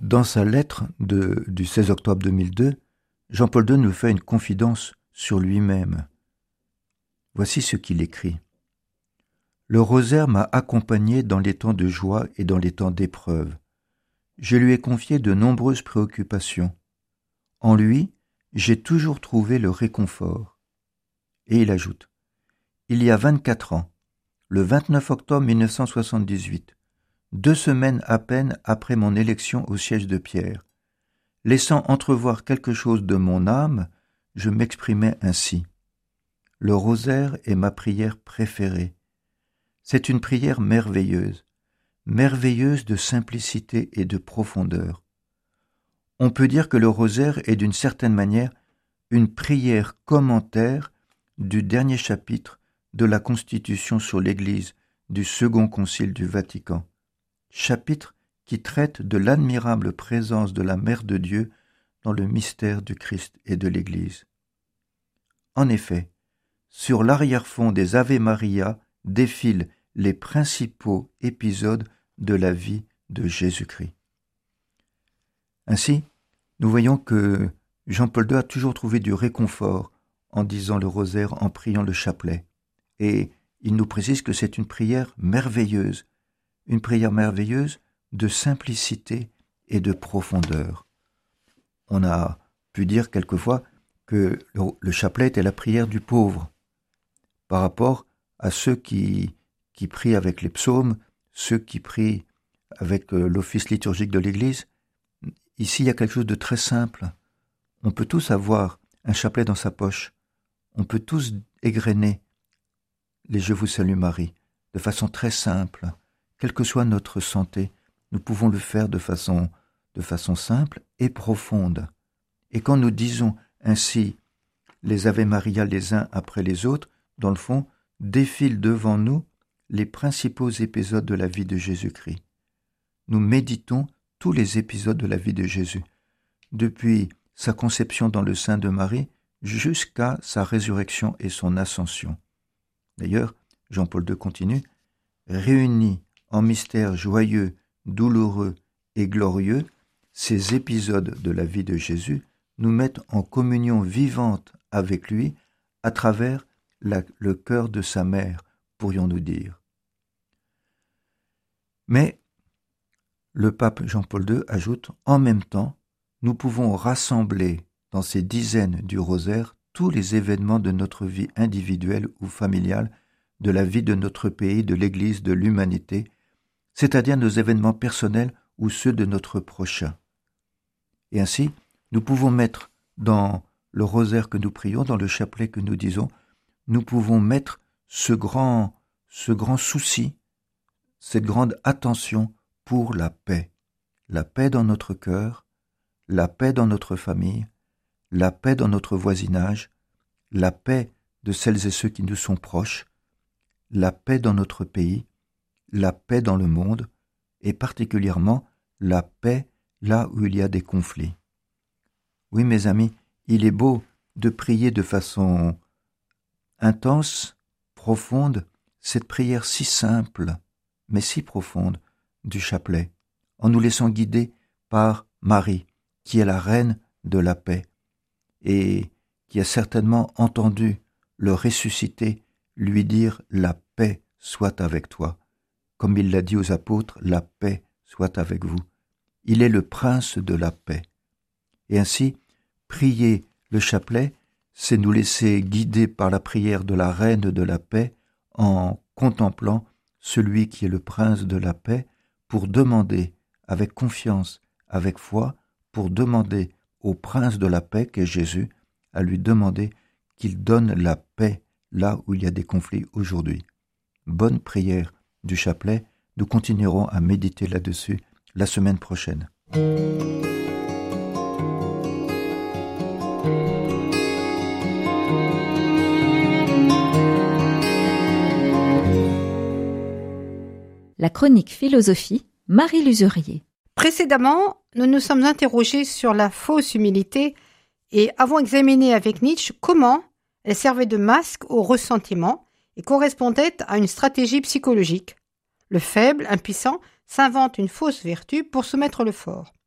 Dans sa lettre du 16 octobre 2002, Jean-Paul II nous fait une confidence sur lui-même. Voici ce qu'il écrit. « Le rosaire m'a accompagné dans les temps de joie et dans les temps d'épreuve. Je lui ai confié de nombreuses préoccupations. En lui, j'ai toujours trouvé le réconfort. » Et il ajoute, « Il y a 24 ans, le 29 octobre 1978, 2 semaines à peine après mon élection au siège de Pierre, laissant entrevoir quelque chose de mon âme, je m'exprimais ainsi. Le rosaire est ma prière préférée. C'est une prière merveilleuse, merveilleuse de simplicité et de profondeur. On peut dire que le rosaire est d'une certaine manière une prière commentaire du dernier chapitre de la Constitution sur l'Église du Second Concile du Vatican, chapitre qui traite de l'admirable présence de la Mère de Dieu dans le mystère du Christ et de l'Église. En effet, sur l'arrière-fond des Ave Maria défilent les principaux épisodes de la vie de Jésus-Christ. Ainsi, nous voyons que Jean-Paul II a toujours trouvé du réconfort en disant le rosaire, en priant le chapelet. Et il nous précise que c'est une prière merveilleuse de simplicité et de profondeur. On a pu dire quelquefois que le chapelet était la prière du pauvre par rapport à ceux qui prient avec les psaumes, ceux qui prient avec l'office liturgique de l'Église. Ici, il y a quelque chose de très simple. On peut tous avoir un chapelet dans sa poche. On peut tous égrener les « Je vous salue Marie » de façon très simple. Quelle que soit notre santé, nous pouvons le faire de façon simple et profonde. Et quand nous disons ainsi les Ave Maria les uns après les autres, dans le fond, défilent devant nous les principaux épisodes de la vie de Jésus-Christ. Nous méditons tous les épisodes de la vie de Jésus, depuis sa conception dans le sein de Marie jusqu'à sa résurrection et son ascension. D'ailleurs, Jean-Paul II continue, « Réunis en mystère joyeux, douloureux et glorieux, ces épisodes de la vie de Jésus nous mettent en communion vivante avec lui à travers le cœur de sa mère, pourrions-nous dire. » Mais le pape Jean-Paul II ajoute, « En même temps, nous pouvons rassembler dans ces dizaines du rosaire tous les événements de notre vie individuelle ou familiale, de la vie de notre pays, de l'Église, de l'humanité, c'est-à-dire nos événements personnels ou ceux de notre prochain. Et ainsi, nous pouvons mettre dans le rosaire que nous prions, dans le chapelet que nous disons, nous pouvons mettre ce grand souci, cette grande attention pour la paix dans notre cœur, la paix dans notre famille, la paix dans notre voisinage, la paix de celles et ceux qui nous sont proches, la paix dans notre pays, la paix dans le monde, et particulièrement la paix là où il y a des conflits. Oui, mes amis, il est beau de prier de façon intense, profonde, cette prière si simple, mais si profonde du chapelet, en nous laissant guider par Marie, qui est la reine de la paix, et qui a certainement entendu le ressuscité lui dire « La paix soit avec toi », comme il l'a dit aux apôtres « La paix soit avec vous ». Il est le prince de la paix. Et ainsi, prier le chapelet, c'est nous laisser guider par la prière de la reine de la paix en contemplant celui qui est le prince de la paix pour demander avec confiance, avec foi, pour demander au prince de la paix qu'est Jésus, à lui demander qu'il donne la paix là où il y a des conflits aujourd'hui. Bonne prière du chapelet, nous continuerons à méditer là-dessus la semaine prochaine. La chronique philosophie, Marie Lusurier. Précédemment, nous nous sommes interrogés sur la fausse humilité et avons examiné avec Nietzsche comment elle servait de masque au ressentiment et correspondait à une stratégie psychologique. Le faible, impuissant, s'invente une fausse vertu pour soumettre le fort.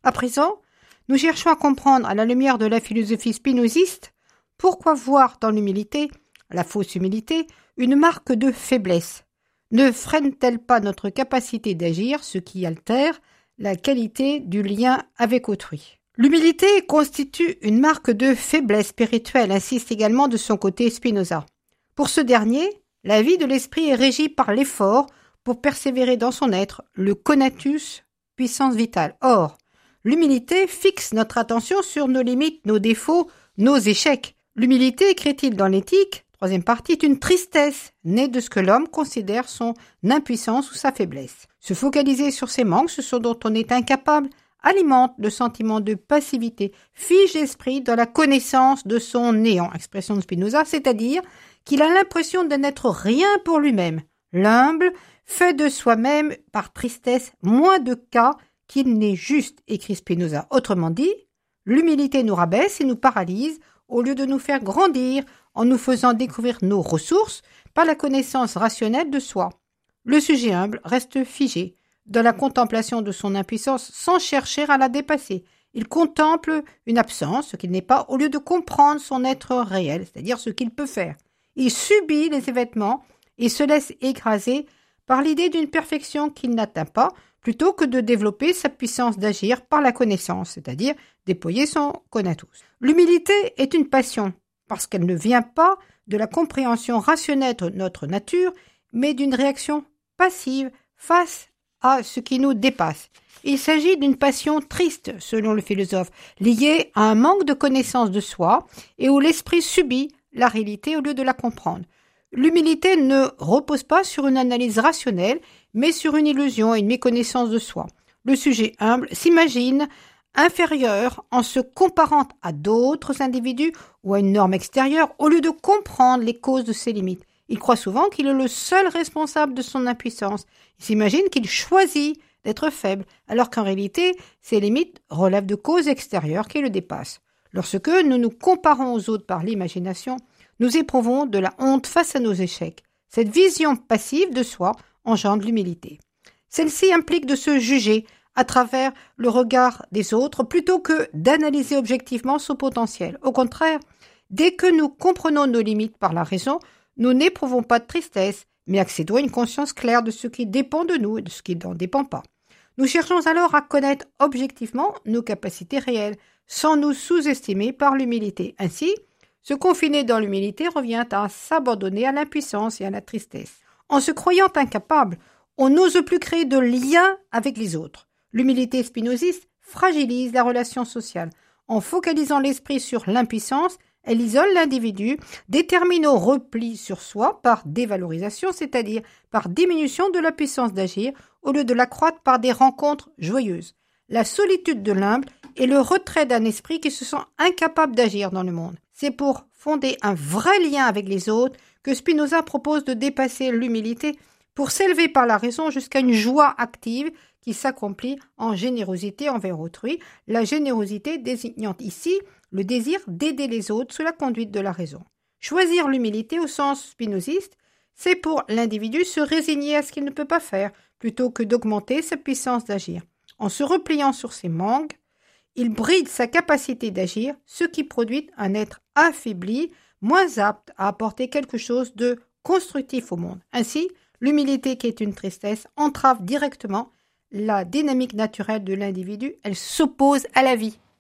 À présent, nous cherchons à comprendre, à la lumière de la philosophie spinoziste, pourquoi voir dans l'humilité, la fausse humilité, une marque de faiblesse. Ne freine-t-elle pas notre capacité d'agir, ce qui altère la qualité du lien avec autrui? L'humilité constitue une marque de faiblesse spirituelle, insiste également de son côté Spinoza. Pour ce dernier, la vie de l'esprit est régie par l'effort pour persévérer dans son être, le conatus, puissance vitale. Or, l'humilité fixe notre attention sur nos limites, nos défauts, nos échecs. L'humilité, écrit-il dans l'éthique, troisième partie, est une tristesse née de ce que l'homme considère son impuissance ou sa faiblesse. Se focaliser sur ses manques, ce dont on est incapable, alimente le sentiment de passivité, fige l'esprit dans la connaissance de son néant, expression de Spinoza, c'est-à-dire qu'il a l'impression de n'être rien pour lui-même. L'humble fait de soi-même, par tristesse, moins de cas qu'il n'est juste, écrit Spinoza. Autrement dit, l'humilité nous rabaisse et nous paralyse au lieu de nous faire grandir en nous faisant découvrir nos ressources par la connaissance rationnelle de soi. Le sujet humble reste figé dans la contemplation de son impuissance sans chercher à la dépasser. Il contemple une absence, ce qu'il n'est pas, au lieu de comprendre son être réel, c'est-à-dire ce qu'il peut faire. Il subit les événements et se laisse écraser par l'idée d'une perfection qu'il n'atteint pas, plutôt que de développer sa puissance d'agir par la connaissance, c'est-à-dire déployer son conatus. L'humilité est une passion, parce qu'elle ne vient pas de la compréhension rationnelle de notre nature, mais d'une réaction passive face à ce qui nous dépasse. Il s'agit d'une passion triste, selon le philosophe, liée à un manque de connaissance de soi et où l'esprit subit la réalité au lieu de la comprendre. L'humilité ne repose pas sur une analyse rationnelle, mais sur une illusion et une méconnaissance de soi. Le sujet humble s'imagine inférieur en se comparant à d'autres individus ou à une norme extérieure au lieu de comprendre les causes de ses limites. Il croit souvent qu'il est le seul responsable de son impuissance. Il s'imagine qu'il choisit d'être faible, alors qu'en réalité, ses limites relèvent de causes extérieures qui le dépassent. Lorsque nous nous comparons aux autres par l'imagination, nous éprouvons de la honte face à nos échecs. Cette vision passive de soi engendre l'humilité. Celle-ci implique de se juger à travers le regard des autres plutôt que d'analyser objectivement son potentiel. Au contraire, dès que nous comprenons nos limites par la raison, nous n'éprouvons pas de tristesse, mais accédons à une conscience claire de ce qui dépend de nous et de ce qui n'en dépend pas. Nous cherchons alors à connaître objectivement nos capacités réelles, sans nous sous-estimer par l'humilité. Ainsi, se confiner dans l'humilité revient à s'abandonner à l'impuissance et à la tristesse. En se croyant incapable, on n'ose plus créer de lien avec les autres. L'humilité spinoziste fragilise la relation sociale. En focalisant l'esprit sur l'impuissance, elle isole l'individu, détermine au repli sur soi par dévalorisation, c'est-à-dire par diminution de la puissance d'agir, au lieu de l'accroître par des rencontres joyeuses. La solitude de l'humble est le retrait d'un esprit qui se sent incapable d'agir dans le monde. C'est pour fonder un vrai lien avec les autres que Spinoza propose de dépasser l'humilité pour s'élever par la raison jusqu'à une joie active qui s'accomplit en générosité envers autrui, la générosité désignant ici le désir d'aider les autres sous la conduite de la raison. Choisir l'humilité au sens spinoziste, c'est pour l'individu se résigner à ce qu'il ne peut pas faire, plutôt que d'augmenter sa puissance d'agir. En se repliant sur ses manques, il bride sa capacité d'agir, ce qui produit un être affaibli, moins apte à apporter quelque chose de constructif au monde. Ainsi, l'humilité, qui est une tristesse, entrave directement la dynamique naturelle de l'individu. Elle s'oppose à la vie.